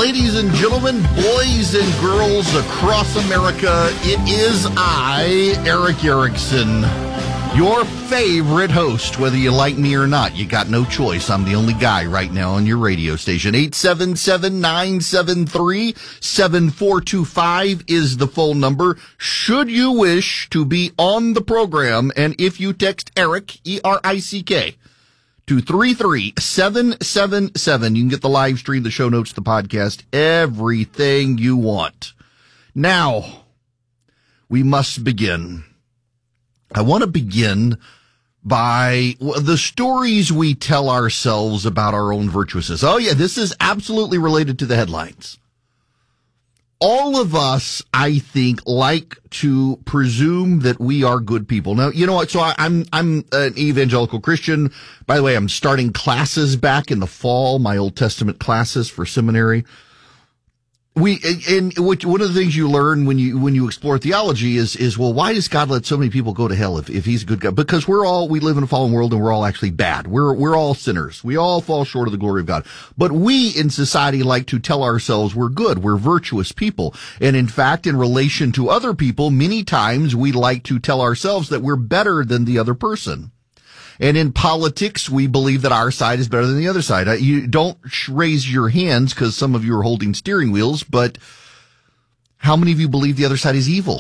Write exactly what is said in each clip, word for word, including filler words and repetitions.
Ladies and gentlemen, boys and girls across America, it is I, Eric Erickson, your favorite host, whether you like me or not. You got no choice. I'm the only guy right now on your radio station. eight seven seven, nine seven three, seven four two five is the phone number should you wish to be on the program. And if you text Eric, E R I C K, to three three seven seven seven, you can get the live stream, the show notes, the podcast, everything you want. Now, we must begin. I want to begin by the stories we tell ourselves about our own virtuousness. Oh, yeah, this is absolutely related to the headlines. All of us, I think, like to presume that we are good people. Now, you know what? So I, I'm I'm an evangelical Christian. By the way, I'm starting classes back in the fall, my Old Testament classes for seminary. We and which one of the things you learn when you when you explore theology is is well, why does God let so many people go to hell if if He's a good God? Because we're all we live in a fallen world and we're all actually bad. We're we're all sinners. We all fall short of the glory of God. But we in society like to tell ourselves we're good. We're virtuous people. And in fact, in relation to other people, many times we like to tell ourselves that we're better than the other person. And in politics, we believe that our side is better than the other side. You don't raise your hands because some of you are holding steering wheels, but how many of you believe the other side is evil?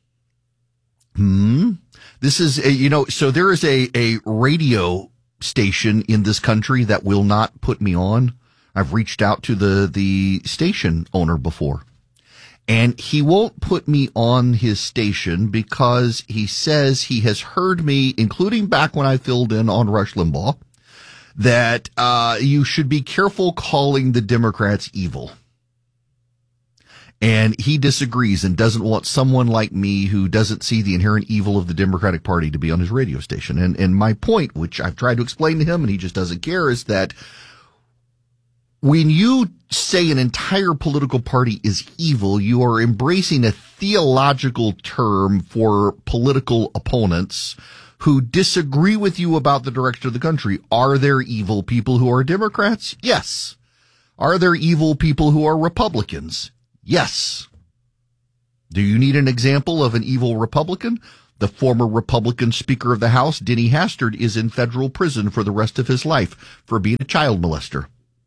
Hmm. This is, a, you know, so there is a, a radio station in this country that will not put me on. I've reached out to the, the station owner before. And he won't put me on his station because he says he has heard me, including back when I filled in on Rush Limbaugh, that uh you should be careful calling the Democrats evil. And he disagrees and doesn't want someone like me who doesn't see the inherent evil of the Democratic Party to be on his radio station. And and my point, which I've tried to explain to him and he just doesn't care, is that when you say an entire political party is evil, you are embracing a theological term for political opponents who disagree with you about the direction of the country. Are there evil people who are Democrats? Yes. Are there evil people who are Republicans? Yes. Do you need an example of an evil Republican? The former Republican Speaker of the House, Denny Hastert, is in federal prison for the rest of his life for being a child molester.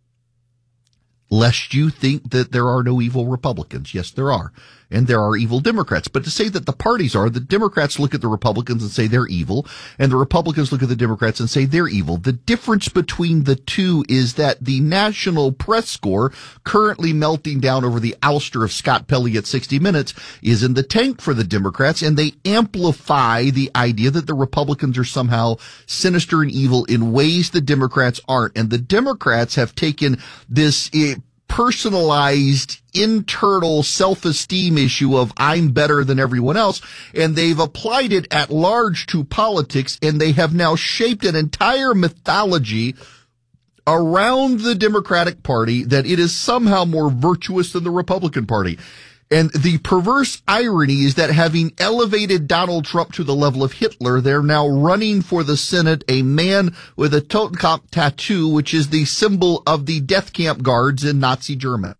Lest you think that there are no evil Republicans. Yes, there are. And there are evil Democrats. But to say that the parties are, the Democrats look at the Republicans and say they're evil, and the Republicans look at the Democrats and say they're evil. The difference between the two is that the national press score, currently melting down over the ouster of Scott Pelley at sixty minutes, is in the tank for the Democrats, and they amplify the idea that the Republicans are somehow sinister and evil in ways the Democrats aren't. And the Democrats have taken this uh, personalized internal self-esteem issue of I'm better than everyone else, and they've applied it at large to politics, and they have now shaped an entire mythology around the Democratic Party that it is somehow more virtuous than the Republican Party. And the perverse irony is that having elevated Donald Trump to the level of Hitler, they're now running for the Senate a man with a Totenkopf tattoo, which is the symbol of the death camp guards in Nazi Germany.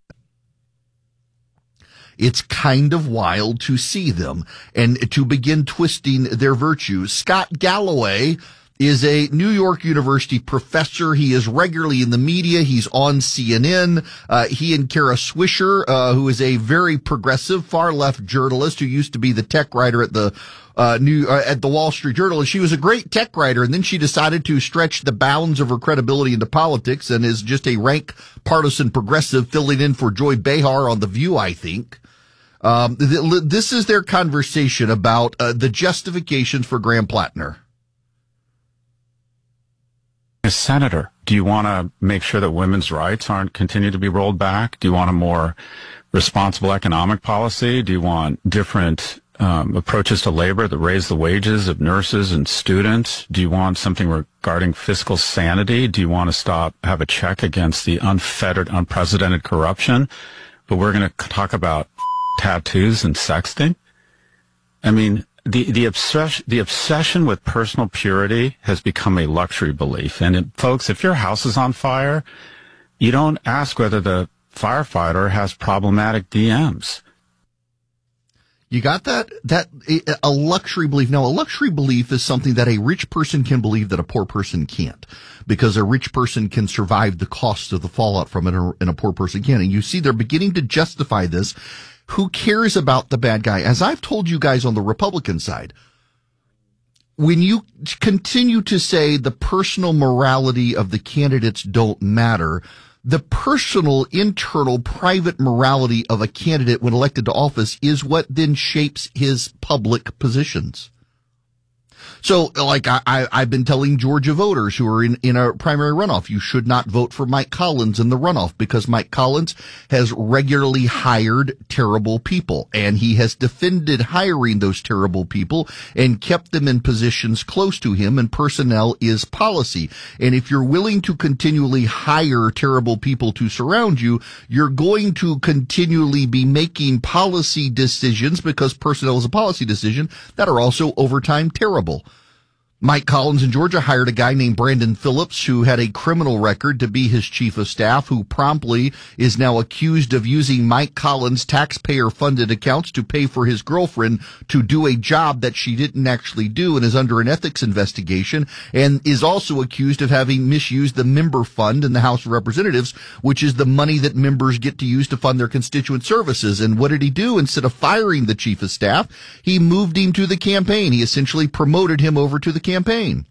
It's kind of wild to see them and to begin twisting their virtues. Scott Galloway is a New York University professor. He is regularly in the media. He's on C N N. Uh, he and Kara Swisher, uh, who is a very progressive, far-left journalist who used to be the tech writer at the uh, New uh, at the Wall Street Journal. And she was a great tech writer, and then she decided to stretch the bounds of her credibility into politics and is just a rank partisan progressive filling in for Joy Behar on The View, I think. Um, th- this is their conversation about uh, the justifications for Graham Plattner. As senator, do you want to make sure that women's rights aren't continue to be rolled back? Do you want a more responsible economic policy? Do you want different um, approaches to labor that raise the wages of nurses and students? Do you want something regarding fiscal sanity? Do you want to stop, have a check against the unfettered, unprecedented corruption? But we're going to talk about tattoos and sexting? I mean, The the obsession the obsession with personal purity has become a luxury belief. And it, folks, if your house is on fire, you don't ask whether the firefighter has problematic D Ms. You got that? That a luxury belief. Now, a luxury belief is something that a rich person can believe that a poor person can't, because a rich person can survive the cost of the fallout from it, and a poor person can't. And you see, they're beginning to justify this. Who cares about the bad guy? As I've told you guys on the Republican side, when you continue to say the personal morality of the candidates don't matter, the personal, internal, private morality of a candidate when elected to office is what then shapes his public positions. So, like, I, I, I've been telling Georgia voters who are in, in a primary runoff, you should not vote for Mike Collins in the runoff, because Mike Collins has regularly hired terrible people, and he has defended hiring those terrible people and kept them in positions close to him, and personnel is policy. And if you're willing to continually hire terrible people to surround you, you're going to continually be making policy decisions, because personnel is a policy decision, that are also over time terrible. Mike Collins in Georgia hired a guy named Brandon Phillips, who had a criminal record, to be his chief of staff, who promptly is now accused of using Mike Collins' taxpayer-funded accounts to pay for his girlfriend to do a job that she didn't actually do, and is under an ethics investigation, and is also accused of having misused the member fund in the House of Representatives, which is the money that members get to use to fund their constituent services. And what did he do? Instead of firing the chief of staff, he moved him to the campaign. He essentially promoted him over to the campaign. campaign.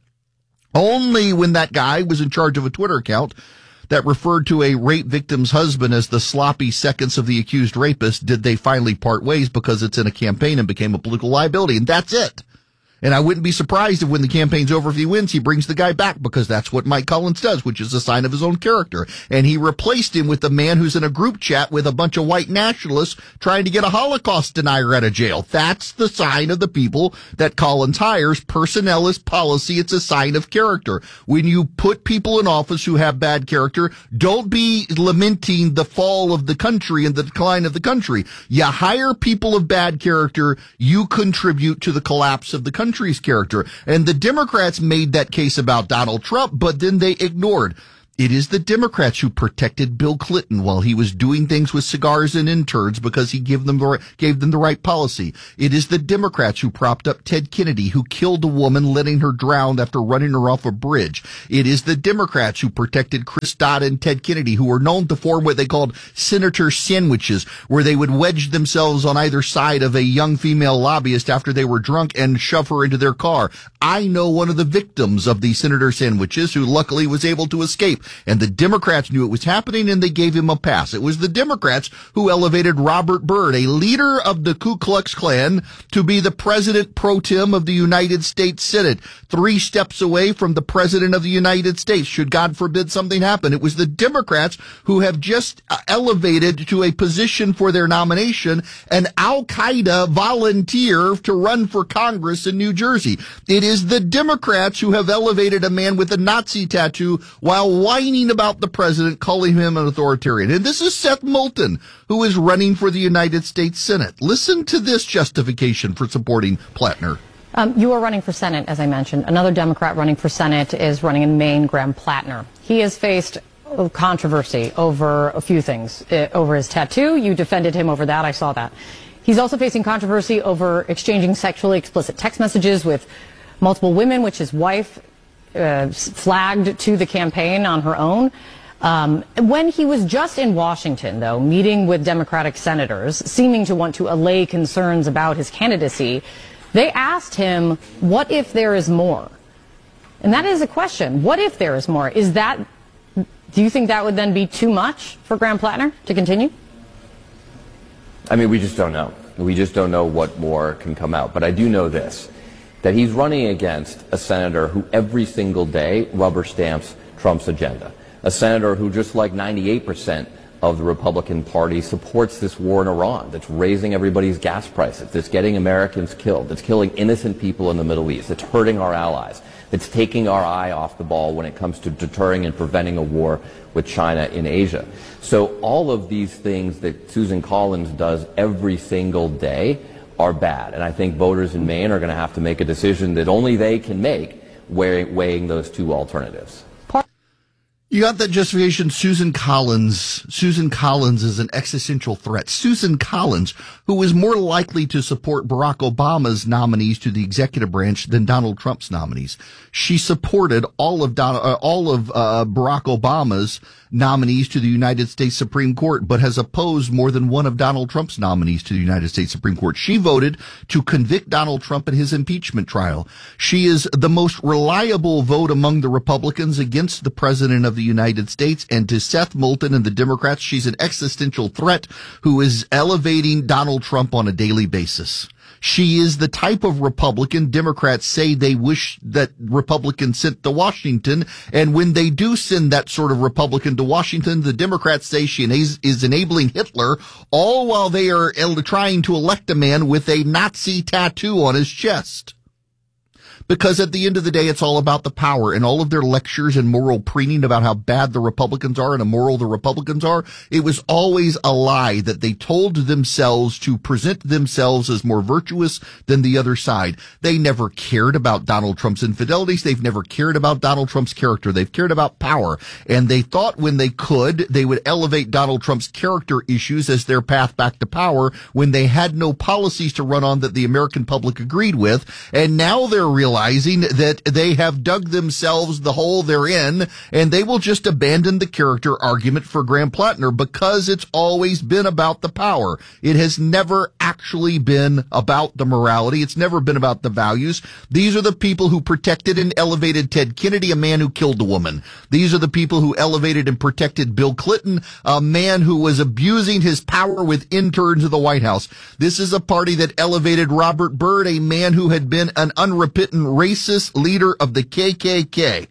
Only when that guy was in charge of a Twitter account that referred to a rape victim's husband as the sloppy seconds of the accused rapist did they finally part ways, because it's in a campaign and became a political liability. And that's it. And I wouldn't be surprised if when the campaign's over, if he wins, he brings the guy back, because that's what Mike Collins does, which is a sign of his own character. And he replaced him with the man who's in a group chat with a bunch of white nationalists trying to get a Holocaust denier out of jail. That's the sign of the people that Collins hires. Personnel is policy. It's a sign of character. When you put people in office who have bad character, don't be lamenting the fall of the country and the decline of the country. You hire people of bad character, you contribute to the collapse of the country. Character. And the Democrats made that case about Donald Trump, but then they ignored. It is the Democrats who protected Bill Clinton while he was doing things with cigars and interns, because he gave them the right, gave them the right policy. It is the Democrats who propped up Ted Kennedy, who killed a woman, letting her drown after running her off a bridge. It is the Democrats who protected Chris Dodd and Ted Kennedy, who were known to form what they called senator sandwiches, where they would wedge themselves on either side of a young female lobbyist after they were drunk and shove her into their car. I know one of the victims of the senator sandwiches, who luckily was able to escape. And the Democrats knew it was happening, and they gave him a pass. It was the Democrats who elevated Robert Byrd, a leader of the Ku Klux Klan, to be the president pro tem of the United States Senate, three steps away from the president of the United States, should God forbid something happen. It was the Democrats who have just elevated to a position for their nomination an Al-Qaeda volunteer to run for Congress in New Jersey. It is the Democrats who have elevated a man with a Nazi tattoo while whining about the president, calling him an authoritarian. And this is Seth Moulton, who is running for the United States Senate. Listen to this justification for supporting Plattner. Um, you are running for Senate, as I mentioned. Another Democrat running for Senate is running in Maine, Graham Plattner. He has faced controversy over a few things. Uh, over his tattoo, you defended him over that. I saw that. He's also facing controversy over exchanging sexually explicit text messages with multiple women, which his wife Uh, flagged to the campaign on her own. Um, when he was just in Washington, though, meeting with Democratic senators, seeming to want to allay concerns about his candidacy, they asked him, what if there is more? And that is a question. What if there is more? Is that, do you think that would then be too much for Graham Plattner to continue? I mean, we just don't know. We just don't know what more can come out. But I do know this, that he's running against a senator who every single day rubber stamps Trump's agenda. A senator who, just like ninety-eight percent of the Republican Party, supports this war in Iran, that's raising everybody's gas prices, that's getting Americans killed, that's killing innocent people in the Middle East, that's hurting our allies, that's taking our eye off the ball when it comes to deterring and preventing a war with China in Asia. So all of these things that Susan Collins does every single day are bad. And I think voters in Maine are going to have to make a decision that only they can make, weighing, weighing those two alternatives. You got that justification. Susan Collins. Susan Collins is an existential threat. Susan Collins, who is more likely to support Barack Obama's nominees to the executive branch than Donald Trump's nominees. She supported all of Don, uh, all of uh, Barack Obama's nominees to the United States Supreme Court, but has opposed more than one of Donald Trump's nominees to the United States Supreme Court. She voted to convict Donald Trump in his impeachment trial. She is the most reliable vote among the Republicans against the president of the United States, and to Seth Moulton and the Democrats, she's an existential threat who is elevating Donald Trump on a daily basis. She is the type of Republican Democrats say they wish that Republicans sent to Washington. And when they do send that sort of Republican to Washington, the Democrats say she is, is enabling Hitler, all while they are trying to elect a man with a Nazi tattoo on his chest. Because at the end of the day, it's all about the power, and all of their lectures and moral preening about how bad the Republicans are and immoral the Republicans are. It was always a lie that they told themselves to present themselves as more virtuous than the other side. They never cared about Donald Trump's infidelities. They've never cared about Donald Trump's character. They've cared about power. And they thought when they could, they would elevate Donald Trump's character issues as their path back to power when they had no policies to run on that the American public agreed with. And now they're realizing realizing that they have dug themselves the hole they're in, and they will just abandon the character argument for Graham Plattner because it's always been about the power. It has never actually been about the morality. It's never been about the values. These are the people who protected and elevated Ted Kennedy, a man who killed a woman. These are the people who elevated and protected Bill Clinton, a man who was abusing his power with interns of the White House. This is a party that elevated Robert Byrd, a man who had been an unrepentant racist leader of the K K K.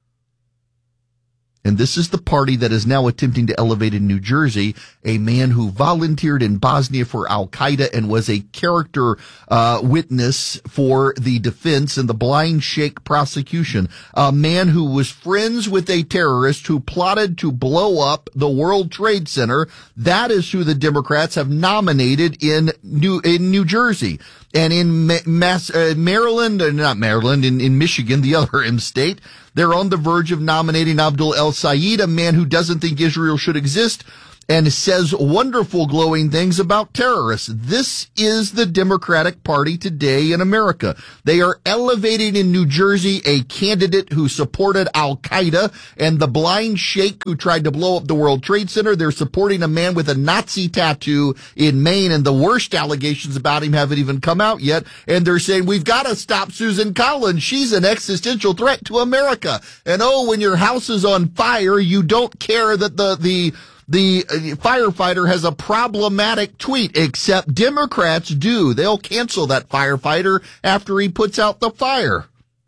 And this is the party that is now attempting to elevate in New Jersey a man who volunteered in Bosnia for Al-Qaeda and was a character uh, witness for the defense and the blind sheikh prosecution. A man who was friends with a terrorist who plotted to blow up the World Trade Center. That is who the Democrats have nominated in New in New Jersey. And in Ma- Mass, uh, Maryland, uh, not Maryland, in, in Michigan, the other M state, they're on the verge of nominating Abdul El-Sayed, a man who doesn't think Israel should exist and says wonderful, glowing things about terrorists. This is the Democratic Party today in America. They are elevating in New Jersey a candidate who supported Al-Qaeda and the blind sheikh who tried to blow up the World Trade Center. They're supporting a man with a Nazi tattoo in Maine, and the worst allegations about him haven't even come out yet. And they're saying, we've got to stop Susan Collins. She's an existential threat to America. And oh, when your house is on fire, you don't care that the, the, The firefighter has a problematic tweet, except Democrats do. They'll cancel that firefighter after he puts out the fire.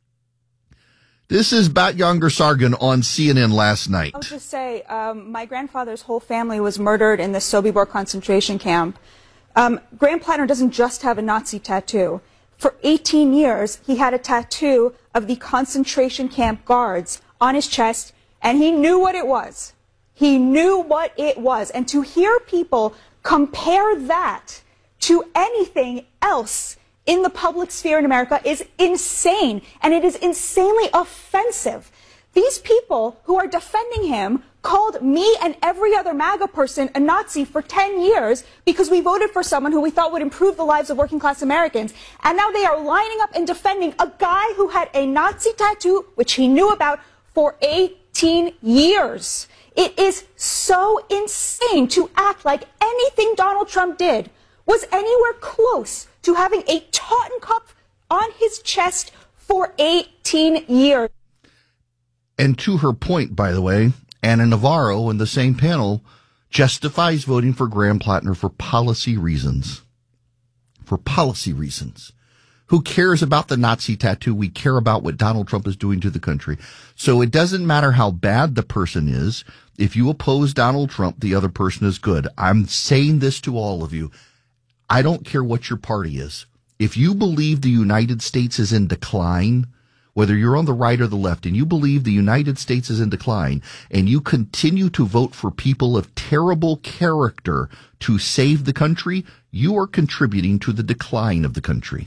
This is Bat-Yanger Sargon on C N N last night. I'll just say, um, my grandfather's whole family was murdered in the Sobibor concentration camp. Um, Graham Plattner doesn't just have a Nazi tattoo. For eighteen years, he had a tattoo of the concentration camp guards on his chest, and he knew what it was. He knew what it was. And to hear people compare that to anything else in the public sphere in America is insane. And it is insanely offensive. These people who are defending him called me and every other MAGA person a Nazi for ten years because we voted for someone who we thought would improve the lives of working class Americans. And now they are lining up and defending a guy who had a Nazi tattoo, which he knew about, for eighteen years. It is so insane to act like anything Donald Trump did was anywhere close to having a Totten Cup on his chest for eighteen years. And to her point, by the way, Ana Navarro in the same panel justifies voting for Graham Plattner for policy reasons. For policy reasons. Who cares about the Nazi tattoo? We care about what Donald Trump is doing to the country. So it doesn't matter how bad the person is. If you oppose Donald Trump, the other person is good. I'm saying this to all of you. I don't care what your party is. If you believe the United States is in decline, whether you're on the right or the left, and you believe the United States is in decline, and you continue to vote for people of terrible character to save the country, you are contributing to the decline of the country.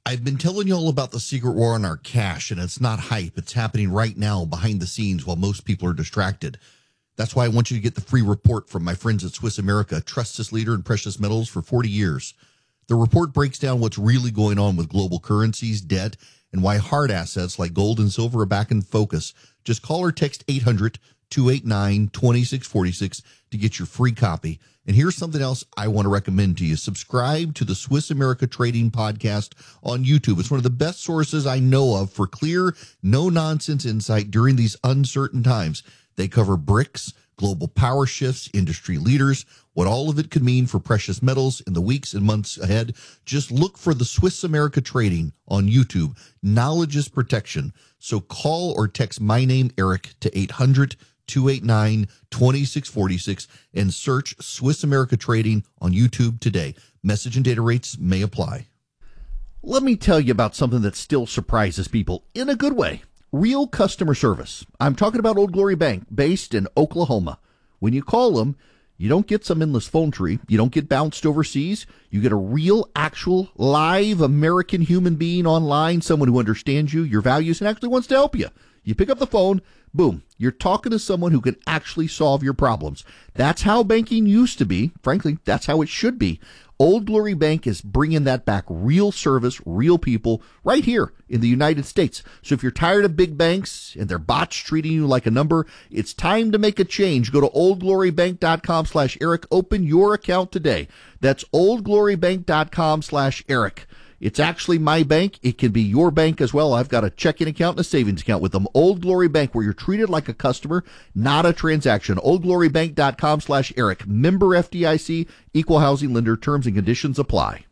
I've been telling you all about the secret war on our cash, and it's not hype. It's happening right now behind the scenes while most people are distracted. That's why I want you to get the free report from my friends at Swiss America, a trusted leader in precious metals for forty years. The report breaks down what's really going on with global currencies, debt, and why hard assets like gold and silver are back in focus. Just call or text eight hundred, two eight nine, two six four six to get your free copy. And here's something else I want to recommend to you. Subscribe to the Swiss America Trading Podcast on YouTube. It's one of the best sources I know of for clear, no-nonsense insight during these uncertain times. They cover BRICS, global power shifts, industry leaders, what all of it could mean for precious metals in the weeks and months ahead. Just look for the Swiss America Trading on YouTube. Knowledge is protection. So call or text my name, Eric, to eight hundred, two eight nine, two six four six and search Swiss America Trading on YouTube today. Message and data rates may apply. Let me tell you about something that still surprises people in a good way. Real customer service. I'm talking about Old Glory Bank, based in Oklahoma. When you call them, you don't get some endless phone tree. You don't get bounced overseas. You get a real, actual, live American human being online, someone who understands you, your values, and actually wants to help you. You pick up the phone, boom, you're talking to someone who can actually solve your problems. That's how banking used to be. Frankly, that's how it should be. Old Glory Bank is bringing that back. Real service, real people, right here in the United States. So if you're tired of big banks and their bots treating you like a number, it's time to make a change. Go to oldglorybank.com slash Eric. Open your account today. That's oldglorybank.com slash Eric. It's actually my bank. It can be your bank as well. I've got a checking account and a savings account with them. Old Glory Bank, where you're treated like a customer, not a transaction. oldglorybank.com slash Eric. Member F D I C, equal housing lender. Terms and conditions apply.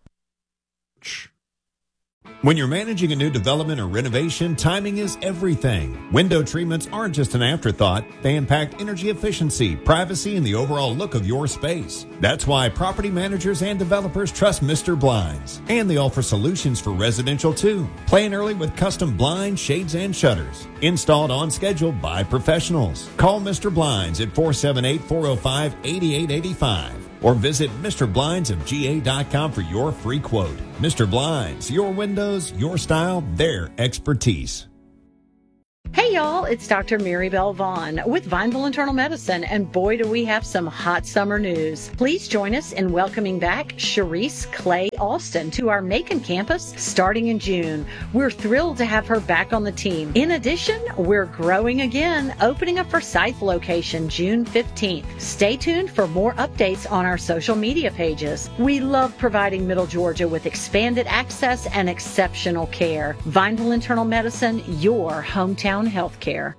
When you're managing a new development or renovation, timing is everything. Window treatments aren't just an afterthought. They impact energy efficiency, privacy, and the overall look of your space. That's why property managers and developers trust Mister Blinds. And they offer solutions for residential too. Plan early with custom blinds, shades, and shutters. Installed on schedule by professionals. Call Mister Blinds at four seven eight, four oh five, eight eight eight five. Or visit Mister Blinds of G A dot com for your free quote. Mister Blinds, your windows, your style, their expertise. Hey y'all, it's Doctor Maribel Vaughn with Vineville Internal Medicine, and boy do we have some hot summer news. Please join us in welcoming back Sharice Clay Alston to our Macon campus starting in June. We're thrilled to have her back on the team. In addition, we're growing again, opening a Forsyth location June fifteenth. Stay tuned for more updates on our social media pages. We love providing Middle Georgia with expanded access and exceptional care. Vineville Internal Medicine, your hometown healthcare.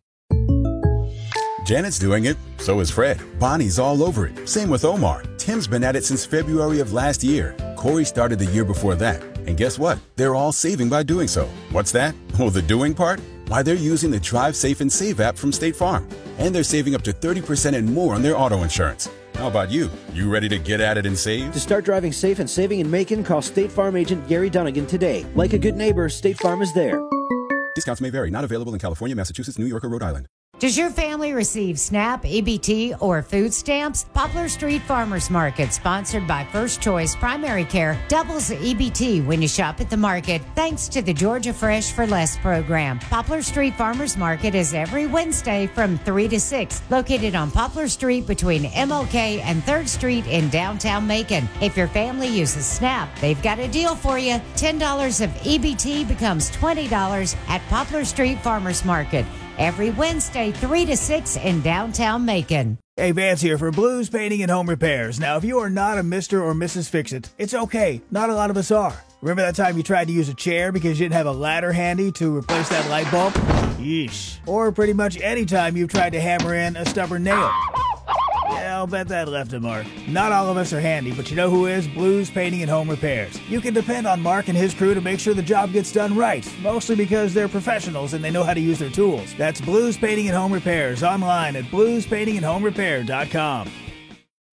Janet's doing it, so is Fred. Bonnie's all over it. Same with Omar. Tim's been at it since February of last year. Corey started the year before that. And guess what? They're all saving by doing so. What's that? Oh, the doing part? Why, they're using the Drive Safe and Save app from State Farm. And they're saving up to thirty percent and more on their auto insurance. How about you? You ready to get at it and save? To start driving safe and saving in Macon, call State Farm agent Gary Dunnigan today. Like a good neighbor, State Farm is there. Discounts may vary. Not available in California, Massachusetts, New York, or Rhode Island. Does your family receive SNAP, E B T, or food stamps? Poplar Street Farmers Market, sponsored by First Choice Primary Care, doubles E B T when you shop at the market, thanks to the Georgia Fresh for Less program. Poplar Street Farmers Market is every Wednesday from three to six, located on Poplar Street between M L K and third Street in downtown Macon. If your family uses SNAP, they've got a deal for you. ten dollars of E B T becomes twenty dollars at Poplar Street Farmers Market. Every Wednesday, three to six in downtown Macon. Hey, Vance here for Blues Painting and Home Repairs. Now, if you are not a Mister or Missus Fix-It, it's okay. Not a lot of us are. Remember that time you tried to use a chair because you didn't have a ladder handy to replace that light bulb? Yeesh. Or pretty much any time you've tried to hammer in a stubborn nail. Yeah, I'll bet that left a mark. Not all of us are handy, but you know who is? Blues Painting and Home Repairs. You can depend on Mark and his crew to make sure the job gets done right, mostly because they're professionals and they know how to use their tools. That's Blues Painting and Home Repairs, online at blues painting and home repair dot com.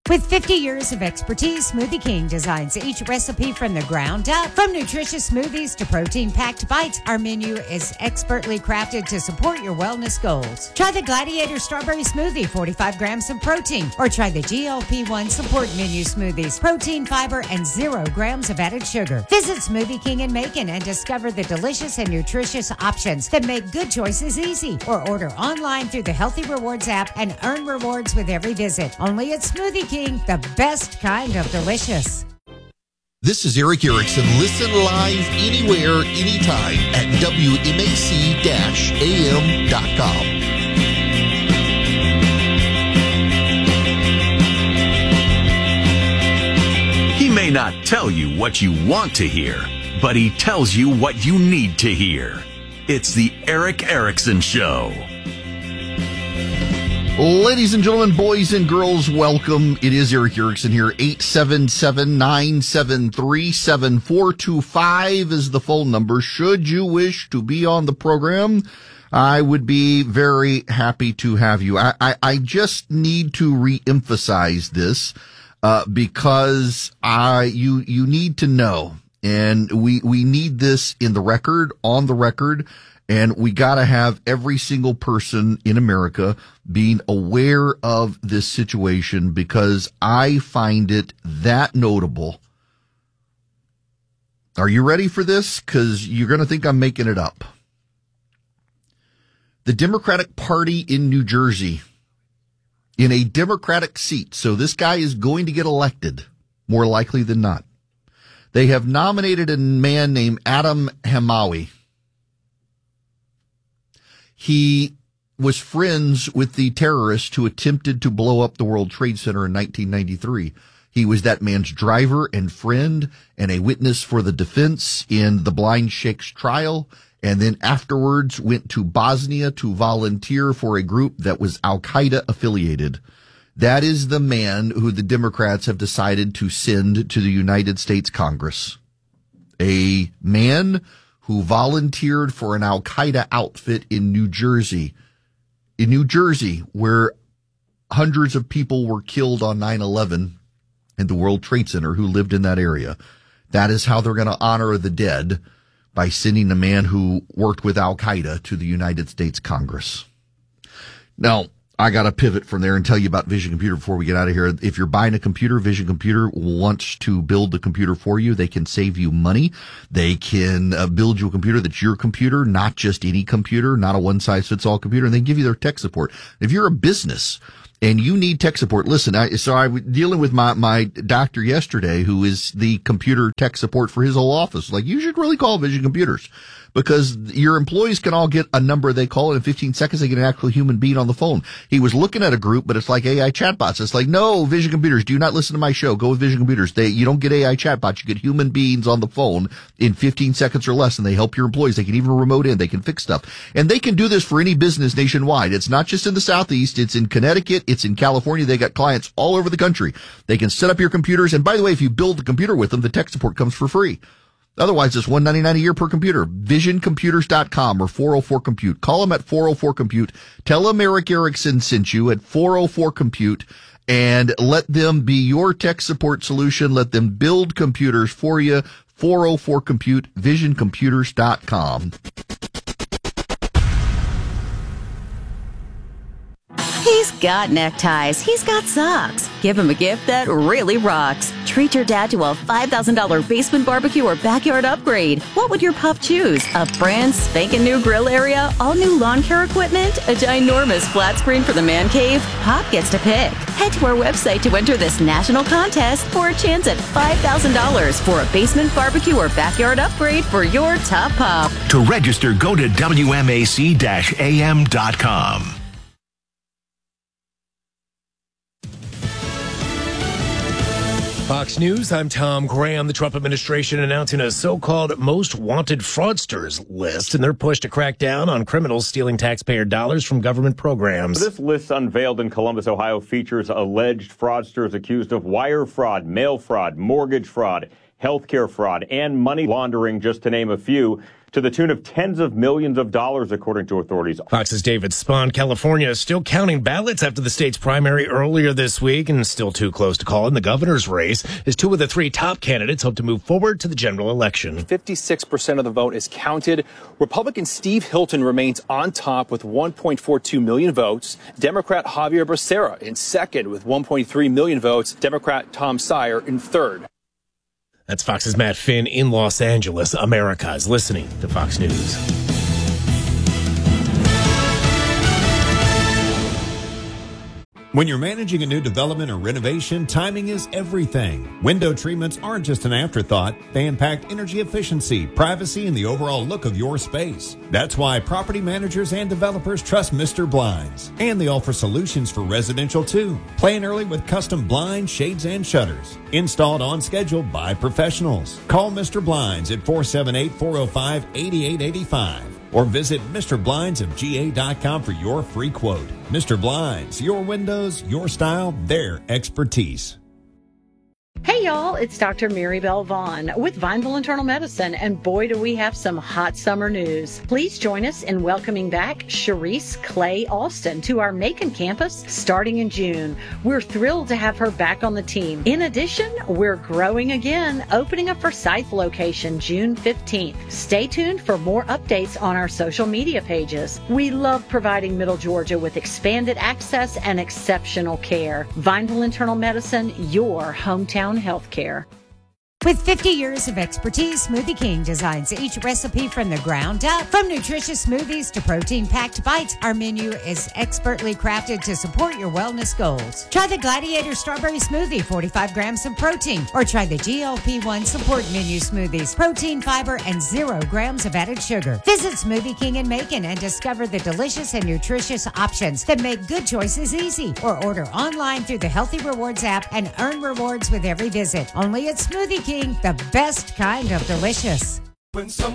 With fifty years of expertise, Smoothie King designs each recipe from the ground up. From nutritious smoothies to protein-packed bites, our menu is expertly crafted to support your wellness goals. Try the Gladiator Strawberry Smoothie, forty-five grams of protein, or try the G L P one Support Menu Smoothies, protein, fiber, and zero grams of added sugar. Visit Smoothie King in Macon and discover the delicious and nutritious options that make good choices easy. Or order online through the Healthy Rewards app and earn rewards with every visit. Only at Smoothie King. The best kind of delicious. This is Eric Erickson. Listen live anywhere, anytime at W M A C A M dot com. He may not tell you what you want to hear, but he tells you what you need to hear. It's the Eric Erickson Show. Ladies and gentlemen, boys and girls, welcome. It is Eric Erickson here. eight seven seven, nine seven three, seven four two five is the phone number. Should you wish to be on the program, I would be very happy to have you. I, I, I just need to reemphasize this uh, because I you you need to know, and we we need this in the record, on the record. And we got to have every single person in America being aware of this situation because I find it that notable. Are you ready for this? Because you're going to think I'm making it up. The Democratic Party in New Jersey, in a Democratic seat, so this guy is going to get elected, more likely than not. They have nominated a man named Adam Hamawi. He was friends with the terrorist who attempted to blow up the World Trade Center in nineteen ninety-three. He was that man's driver and friend and a witness for the defense in the Blind Sheikh's trial, and then afterwards went to Bosnia to volunteer for a group that was Al-Qaeda affiliated. That is the man who the Democrats have decided to send to the United States Congress. A man who volunteered for an Al-Qaeda outfit in New Jersey, in New Jersey, where hundreds of people were killed on nine eleven in the World Trade Center who lived in that area. That is how they're going to honor the dead, by sending a man who worked with Al-Qaeda to the United States Congress. Now, I got to pivot from there and tell you about Vision Computer before we get out of here. If you're buying a computer, Vision Computer wants to build the computer for you. They can save you money. They can uh, build you a computer that's your computer, not just any computer, not a one-size-fits-all computer, and they give you their tech support. If you're a business and you need tech support, listen, I, so I was dealing with my, my doctor yesterday, who is the computer tech support for his whole office. Like, you should really call Vision Computers, because your employees can all get a number they call, and in fifteen seconds they get an actual human being on the phone. He was looking at a group, but it's like A I chatbots. It's like, no, Vision Computers, do not listen to my show. Go with Vision Computers. They, you don't get A I chatbots. You get human beings on the phone in fifteen seconds or less, and they help your employees. They can even remote in. They can fix stuff. And they can do this for any business nationwide. It's not just in the Southeast. It's in Connecticut. It's in California. They got clients all over the country. They can set up your computers. And by the way, if you build the computer with them, the tech support comes for free. Otherwise, it's one hundred ninety-nine dollars a year per computer. vision computers dot com or four oh four compute. Call them at four oh four compute. Tell them Eric Erickson sent you at four oh four compute, and let them be your tech support solution. Let them build computers for you. four oh four compute, vision computers dot com. He's got neckties. He's got socks. Give him a gift that really rocks. Treat your dad to a five thousand dollars basement barbecue or backyard upgrade. What would your pup choose? A brand spanking new grill area? All new lawn care equipment? A ginormous flat screen for the man cave? Pop gets to pick. Head to our website to enter this national contest for a chance at five thousand dollars for a basement barbecue or backyard upgrade for your top pup. To register, go to W M A C A M dot com. Fox News, I'm Tom Graham. The Trump administration announcing a so-called most wanted fraudsters list in their push to crack down on criminals stealing taxpayer dollars from government programs. This list, unveiled in Columbus, Ohio, features alleged fraudsters accused of wire fraud, mail fraud, mortgage fraud, healthcare fraud, and money laundering, just to name a few, to the tune of tens of millions of dollars, according to authorities. Fox's David Spahn. California is still counting ballots after the state's primary earlier this week, and still too close to call in the governor's race, as two of the three top candidates hope to move forward to the general election. fifty-six percent of the vote is counted. Republican Steve Hilton remains on top with one point four two million votes. Democrat Javier Becerra in second with one point three million votes. Democrat Tom Steyer in third. That's Fox's Matt Finn in Los Angeles. America is listening to Fox News. When you're managing a new development or renovation, timing is everything. Window treatments aren't just an afterthought. They impact energy efficiency, privacy, and the overall look of your space. That's why property managers and developers trust Mister Blinds. And they offer solutions for residential too. Plan early with custom blinds, shades, and shutters. Installed on schedule by professionals. Call Mister Blinds at four seven eight, four oh five, eight eight eight five. Or visit Mister Blinds of G A dot com for your free quote. Mister Blinds, your windows, your style, their expertise. Hey y'all, it's Doctor Mary Bell Vaughn with Vineville Internal Medicine, and boy do we have some hot summer news. Please join us in welcoming back Cherise Clay Alston to our Macon campus starting in June. We're thrilled to have her back on the team. In addition, we're growing again, opening a Forsyth location June fifteenth. Stay tuned for more updates on our social media pages. We love providing Middle Georgia with expanded access and exceptional care. Vineville Internal Medicine, your hometown healthcare. With fifty years of expertise, Smoothie King designs each recipe from the ground up. From nutritious smoothies to protein-packed bites, our menu is expertly crafted to support your wellness goals. Try the Gladiator Strawberry Smoothie, forty-five grams of protein, or try the G L P one Support Menu Smoothies, protein, fiber, and zero grams of added sugar. Visit Smoothie King in Macon and discover the delicious and nutritious options that make good choices easy. Or order online through the Healthy Rewards app and earn rewards with every visit. Only at Smoothie King, the best kind of delicious. When someone